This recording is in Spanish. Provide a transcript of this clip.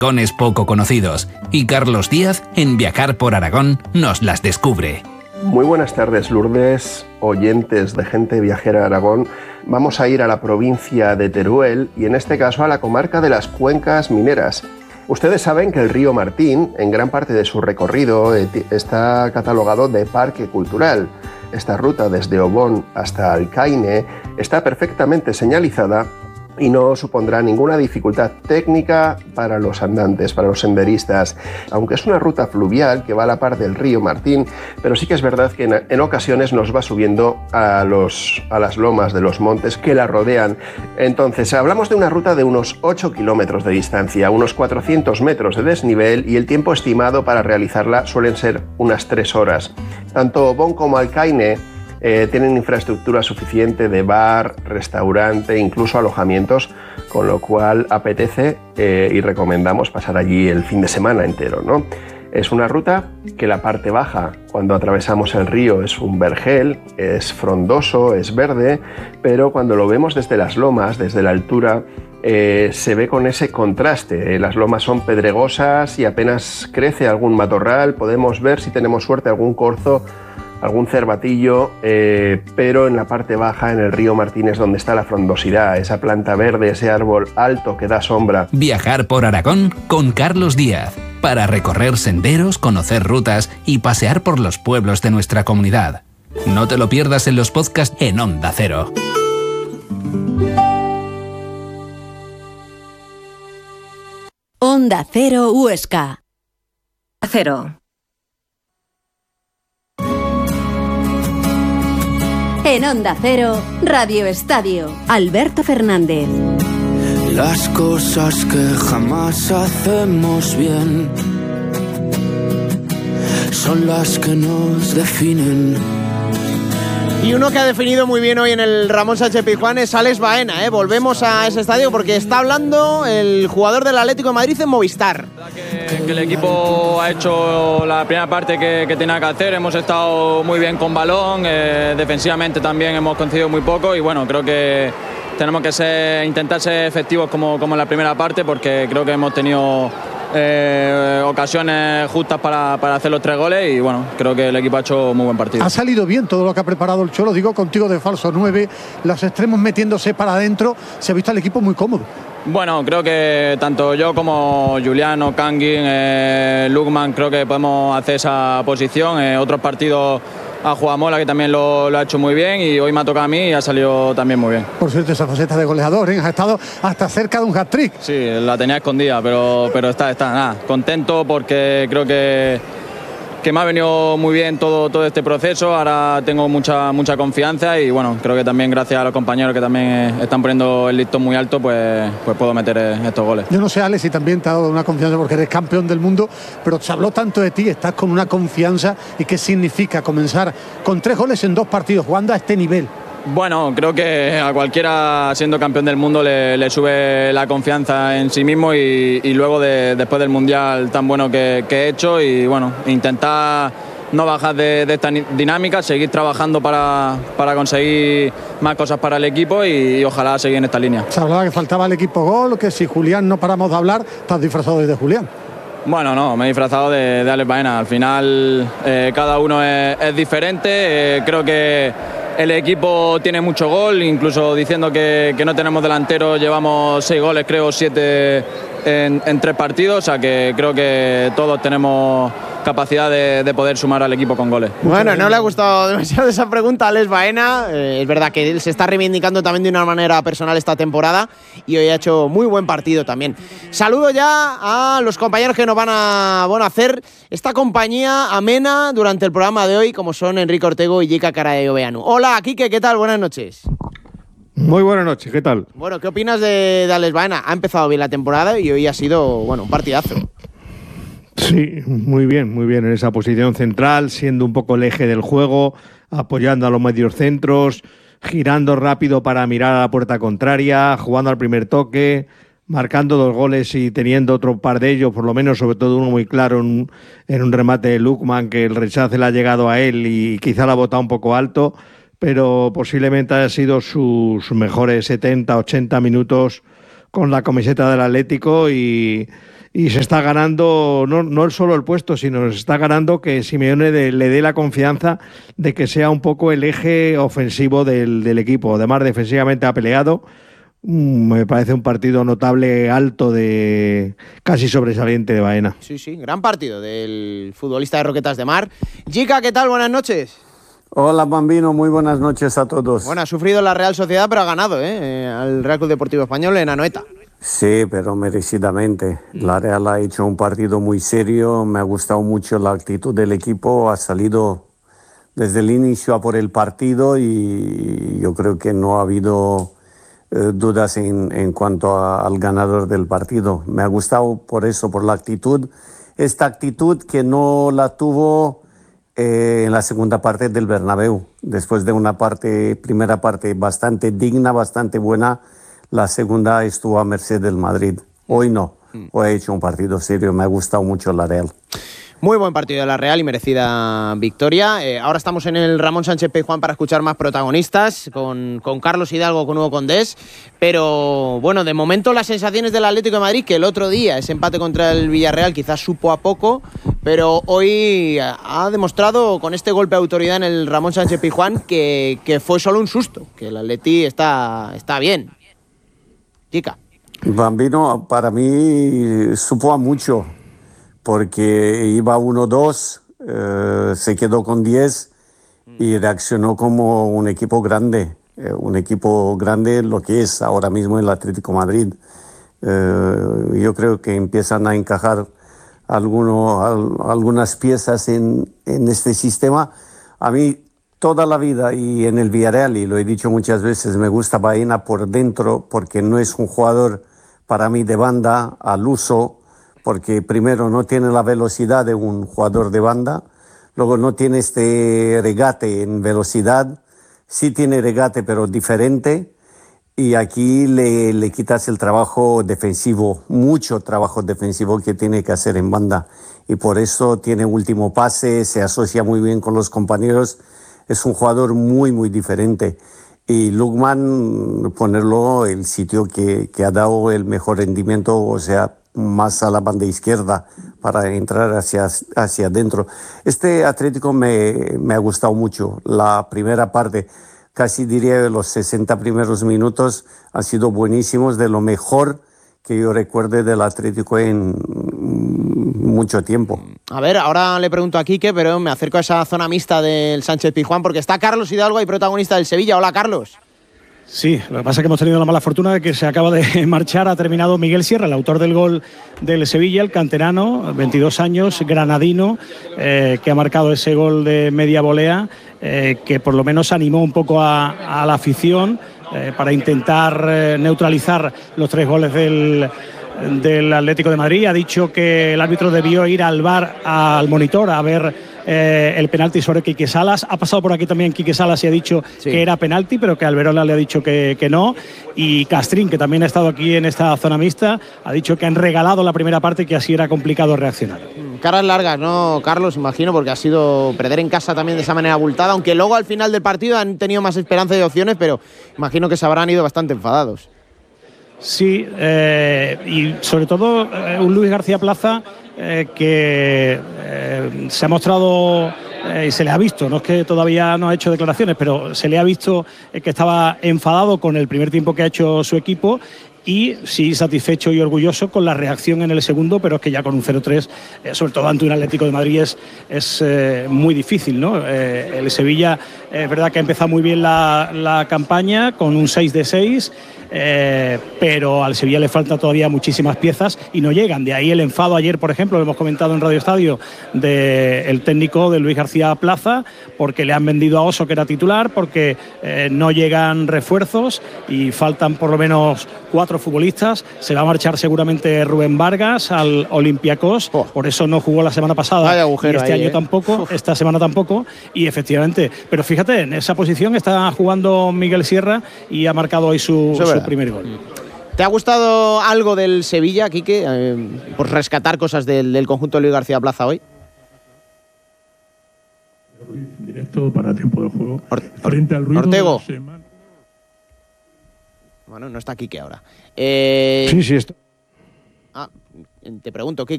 rincones poco conocidos. Y Carlos Díaz, en Viajar por Aragón, nos las descubre. Muy buenas tardes, Lourdes, oyentes de Gente Viajera Aragón. Vamos a ir a la provincia de Teruel y en este caso a la comarca de las Cuencas Mineras. Ustedes saben que el río Martín, en gran parte de su recorrido, está catalogado de parque cultural. Esta ruta desde Obón hasta Alcaine está perfectamente señalizada y no supondrá ninguna dificultad técnica para los andantes, para los senderistas, aunque es una ruta fluvial que va a la par del río Martín, pero sí que es verdad que en ocasiones nos va subiendo a las lomas de los montes que la rodean. Entonces, hablamos de una ruta de unos 8 kilómetros de distancia, unos 400 metros de desnivel, y el tiempo estimado para realizarla suelen ser unas 3 horas. Tanto Obón como Alcaine tienen infraestructura suficiente de bar, restaurante, incluso alojamientos, con lo cual apetece y recomendamos pasar allí el fin de semana entero, ¿no? Es una ruta que la parte baja, cuando atravesamos el río, es un vergel, es frondoso, es verde, pero cuando lo vemos desde las lomas, desde la altura, se ve con ese contraste. Las lomas son pedregosas y apenas crece algún matorral, podemos ver, si tenemos suerte, algún corzo, algún cervatillo, pero en la parte baja, en el río Martín, es donde está la frondosidad, esa planta verde, ese árbol alto que da sombra. Viajar por Aragón con Carlos Díaz, para recorrer senderos, conocer rutas y pasear por los pueblos de nuestra comunidad. No te lo pierdas en los podcasts en Onda Cero. Onda Cero Huesca. Cero. En Onda Cero, Radio Estadio, Alberto Fernández. Las cosas que jamás hacemos bien son las que nos definen. Y uno que ha definido muy bien hoy en el Ramón Sánchez Pizjuán es Alex Baena, ¿eh? Volvemos a ese estadio porque está hablando el jugador del Atlético de Madrid en Movistar. Que el equipo ha hecho la primera parte que tenía que hacer, hemos estado muy bien con balón, defensivamente también hemos concedido muy poco y bueno, creo que tenemos que intentar ser efectivos como en la primera parte, porque creo que hemos tenido ocasiones justas para hacer los 3 goles y bueno, creo que el equipo ha hecho muy buen partido. Ha salido bien todo lo que ha preparado el Cholo, digo contigo de falso 9, los extremos metiéndose para adentro, se ha visto al equipo muy cómodo. Bueno, creo que tanto yo como Juliano, Kangin, Lukman, creo que podemos hacer esa posición. Otros partidos ha jugado Mola, que también lo ha hecho muy bien, y hoy me ha tocado a mí y ha salido también muy bien. Por cierto, esa faceta de goleador, ¿eh? Ha estado hasta cerca de un hat-trick. Sí, la tenía escondida, pero está nada, contento porque creo que me ha venido muy bien todo este proceso. Ahora tengo mucha confianza y bueno, creo que también gracias a los compañeros que también están poniendo el listón muy alto, pues puedo meter estos goles. Yo no sé, Alex, si también te ha dado una confianza porque eres campeón del mundo, pero se habló tanto de ti, estás con una confianza, y qué significa comenzar con 3 goles en 2 partidos, jugando a este nivel. Bueno, creo que a cualquiera siendo campeón del mundo le sube la confianza en sí mismo y luego después del Mundial tan bueno que he hecho, y bueno, intentar no bajar de esta dinámica, seguir trabajando para conseguir más cosas para el equipo y ojalá seguir en esta línea. Se hablaba que faltaba al equipo gol, que si Julián no paramos de hablar, estás disfrazado de Julián. Bueno, no, me he disfrazado de Alex Baena. Al final cada uno es diferente, creo que el equipo tiene mucho gol, incluso diciendo que no tenemos delantero, llevamos 6 goles, creo 7 en 3 partidos, o sea que creo que todos tenemos capacidad de poder sumar al equipo con goles. Bueno, no le ha gustado demasiado esa pregunta a Alex Baena. Es verdad que él se está reivindicando también de una manera personal esta temporada y hoy ha hecho muy buen partido también. Saludo ya a los compañeros que nos van a hacer esta compañía amena durante el programa de hoy, como son Enrique Ortego y Yika Karayoveanu. Hola, Quique, ¿qué tal? Buenas noches. Muy buenas noches, ¿qué tal? Bueno, ¿qué opinas de Alex Baena? Ha empezado bien la temporada y hoy ha sido, bueno, un partidazo. Sí, muy bien en esa posición central, siendo un poco el eje del juego, apoyando a los mediocentros, girando rápido para mirar a la puerta contraria, jugando al primer toque, marcando 2 goles y teniendo otro par de ellos, por lo menos, sobre todo uno muy claro en un remate de Lukman, que el rechace le ha llegado a él y quizá la ha botado un poco alto, pero posiblemente haya sido sus mejores 70-80 minutos con la camiseta del Atlético y se está ganando no solo el puesto, sino se está ganando que Simeone le dé la confianza de que sea un poco el eje ofensivo del equipo. Además, defensivamente ha peleado. Me parece un partido notable, alto, de casi sobresaliente de Baena. Sí, gran partido del futbolista de Roquetas de Mar. Jica, ¿qué tal? Buenas noches. Hola, Bambino, muy buenas noches a todos. Bueno, ha sufrido la Real Sociedad, pero ha ganado al Real Club Deportivo Español en Anoeta. Sí, pero merecidamente. La Real ha hecho un partido muy serio, me ha gustado mucho la actitud del equipo, ha salido desde el inicio a por el partido y yo creo que no ha habido dudas en cuanto al ganador del partido. Me ha gustado por eso, por la actitud. Esta actitud que no la tuvo en la segunda parte del Bernabéu. Después de una primera parte bastante digna, bastante buena, la segunda estuvo a merced del Madrid. Hoy no. Hoy ha hecho un partido serio. Me ha gustado mucho la Real. Muy buen partido de la Real y merecida victoria. Ahora estamos en el Ramón Sánchez Pizjuán para escuchar más protagonistas, con Carlos Hidalgo, con Hugo Condés. Pero bueno, de momento las sensaciones del Atlético de Madrid, que el otro día ese empate contra el Villarreal quizás supo a poco, pero hoy ha demostrado con este golpe de autoridad en el Ramón Sánchez Pizjuán que fue solo un susto, que el Atleti está bien. Chica. Bambino, para mí supo a mucho, porque iba 1-2, se quedó con 10 y reaccionó como un equipo grande lo que es ahora mismo el Atlético Madrid. Yo creo que empiezan a encajar algunas piezas en este sistema. A mí toda la vida y en el Villarreal, y lo he dicho muchas veces, me gusta Baena por dentro, porque no es un jugador para mí de banda al uso, porque primero no tiene la velocidad de un jugador de banda, luego no tiene este regate en velocidad, sí tiene regate pero diferente, y aquí le quitas el trabajo defensivo, mucho trabajo defensivo que tiene que hacer en banda, y por eso tiene último pase, se asocia muy bien con los compañeros, es un jugador muy muy diferente. Y Lukman, ponerlo el sitio que ha dado el mejor rendimiento, o sea, más a la banda izquierda para entrar hacia adentro. Este Atlético me ha gustado mucho. La primera parte, casi diría los 60 primeros minutos, han sido buenísimos, de lo mejor que yo recuerde del Atlético en mucho tiempo. A ver, ahora le pregunto a Quique, pero me acerco a esa zona mixta del Sánchez Pizjuán porque está Carlos Hidalgo y protagonista del Sevilla. Hola, Carlos. Sí, lo que pasa es que hemos tenido la mala fortuna de que se acaba de marchar, ha terminado Miguel Sierra, el autor del gol del Sevilla, el canterano, 22 años, granadino, que ha marcado ese gol de media volea, que por lo menos animó un poco a la afición para intentar neutralizar los 3 goles del Atlético de Madrid. Ha dicho que el árbitro debió ir al VAR, al monitor, a ver el penalti sobre Quique Salas. Ha pasado por aquí también Quique Salas y ha dicho que era penalti, pero que Alberola le ha dicho que no. Y Castrín, que también ha estado aquí en esta zona mixta, ha dicho que han regalado la primera parte y que así era complicado reaccionar. Caras largas, ¿no, Carlos? Imagino, porque ha sido perder en casa también de esa manera abultada, aunque luego al final del partido han tenido más esperanza y opciones, pero imagino que se habrán ido bastante enfadados. Sí, y sobre todo un Luis García Plaza que se ha mostrado y se le ha visto, no es que todavía no ha hecho declaraciones, pero se le ha visto que estaba enfadado con el primer tiempo que ha hecho su equipo y sí satisfecho y orgulloso con la reacción en el segundo, pero es que ya con un 0-3, sobre todo ante un Atlético de Madrid, es muy difícil, ¿no? El Sevilla es verdad que ha empezado muy bien la campaña con un 6 de 6, pero al Sevilla le faltan todavía muchísimas piezas y no llegan. De ahí el enfado ayer, por ejemplo, lo hemos comentado en Radio Estadio, del técnico de Luis García Plaza, porque le han vendido a Oso, que era titular, porque no llegan refuerzos y faltan por lo menos 4 futbolistas. Se va a marchar seguramente Rubén Vargas al Olympiacos, por eso no jugó la semana pasada y este año tampoco, esta semana tampoco, y efectivamente, pero fíjate, en esa posición está jugando Miguel Sierra y ha marcado hoy su primer gol. ¿Te ha gustado algo del Sevilla, Quique, por rescatar cosas del conjunto de Luis García Plaza hoy? Directo para tiempo de juego. Frente al ruido Ortego. Bueno, no está Quique ahora. Sí, esto. Te pregunto, Quique.